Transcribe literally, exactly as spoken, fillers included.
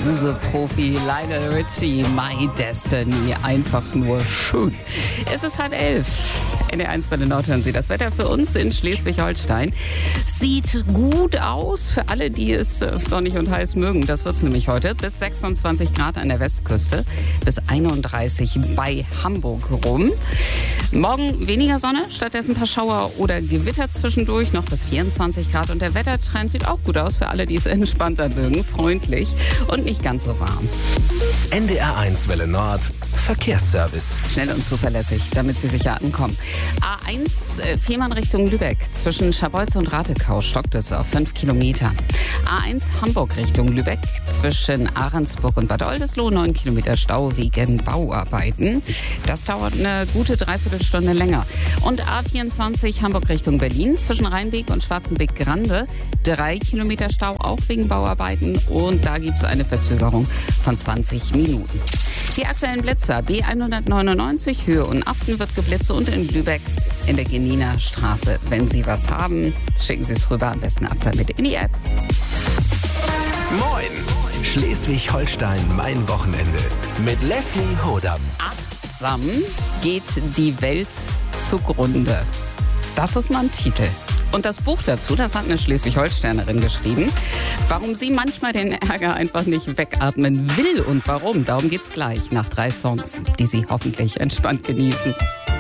Dusel-Profi Lionel Richie, My Destiny, einfach nur schön. Es ist halb elf. N D R eins bei den Nord hören Sie das Wetter für uns in Schleswig-Holstein. Sieht gut aus für alle, die es sonnig und heiß mögen. Das wird es nämlich heute. Bis sechsundzwanzig Grad an der Westküste, bis einunddreißig bei Hamburg rum. Morgen weniger Sonne, stattdessen ein paar Schauer oder Gewitter zwischendurch, noch bis vierundzwanzig Grad. Und der Wettertrend sieht auch gut aus für alle, die es entspannter mögen. Freundlich und nicht ganz so warm. N D R eins Welle Nord, Verkehrsservice. Schnell und zuverlässig, damit Sie sicher ankommen. A eins äh, Fehmarn Richtung Lübeck. Zwischen Scharbeutz und Ratekau stockt es auf fünf Kilometer. A eins Hamburg Richtung Lübeck. Zwischen Ahrensburg und Bad Oldesloe neun Kilometer Stau wegen Bauarbeiten. Das dauert eine gute Dreiviertelstunde länger. Und A vierundzwanzig Hamburg Richtung Berlin. Zwischen Rheinbeek und Schwarzenbeck-Grande drei Kilometer Stau, auch wegen Bauarbeiten. Und da gibt es eine Verzögerung von zwanzig Minuten. Die aktuellen Blitzer: B hundertneunundneunzig Höhe und Aften wird geblitzt und in Lübeck in der Geniner Straße. Wenn Sie was haben, schicken Sie es rüber, am besten ab damit in die App. Moin! Schleswig-Holstein, mein Wochenende. Mit Leslie Hodam. Achtsam geht die Welt zugrunde. Das ist mal ein Titel. Und das Buch dazu, das hat eine Schleswig-Holsteinerin geschrieben. Warum sie manchmal den Ärger einfach nicht wegatmen will und warum, darum geht's gleich nach drei Songs, die Sie hoffentlich entspannt genießen.